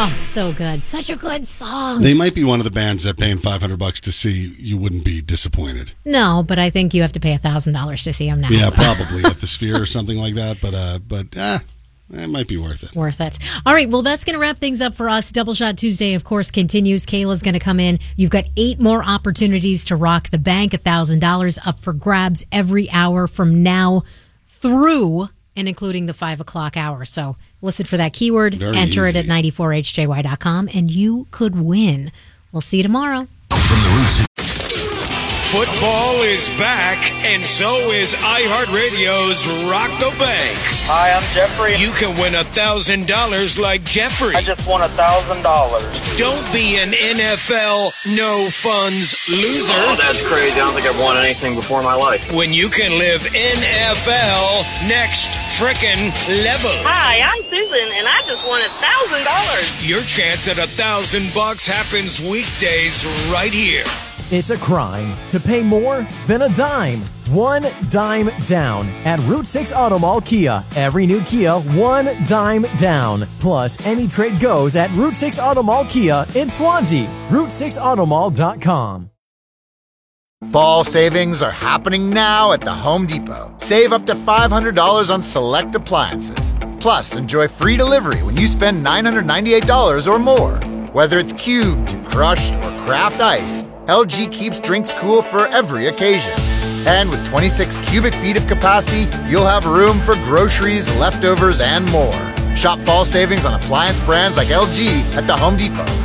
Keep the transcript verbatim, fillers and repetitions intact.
Oh, so good. Such a good song. They might be one of the bands that paying five hundred bucks to see you wouldn't be disappointed. No, but I think you have to pay one thousand dollars to see them now. Yeah, so. probably at the Sphere or something like that. But, uh, but eh, it might be worth it. Worth it. All right, well, that's going to wrap things up for us. Double Shot Tuesday, of course, continues. Kayla's going to come in. You've got eight more opportunities to rock the bank. one thousand dollars up for grabs every hour from now through and including the five o'clock hour. So listen for that keyword, Very enter easy. it at ninety-four H J Y dot com, and you could win. We'll see you tomorrow. From the Roots. Football is back, and so is iHeartRadio's Rock the Bank. Hi, I'm Jeffrey. You can win one thousand dollars like Jeffrey. I just won one thousand dollars. Don't be an N F L no-funds loser. Oh, that's crazy. I don't think I've won anything before in my life. When you can live N F L next frickin' level. Hi, I'm Susan, and I just won one thousand dollars. Your chance at a thousand bucks happens weekdays right here. It's a crime to pay more than a dime. One dime down at Route six Auto Mall Kia. Every new Kia, one dime down. Plus, any trade goes at Route six Auto Mall Kia in Swansea. Route six auto mall dot com. Fall savings are happening now at the Home Depot. Save up to five hundred dollars on select appliances. Plus, enjoy free delivery when you spend nine hundred ninety-eight dollars or more. Whether it's cubed, crushed, or craft ice, L G keeps drinks cool for every occasion. And with twenty-six cubic feet of capacity, you'll have room for groceries, leftovers, and more. Shop fall savings on appliance brands like L G at the Home Depot.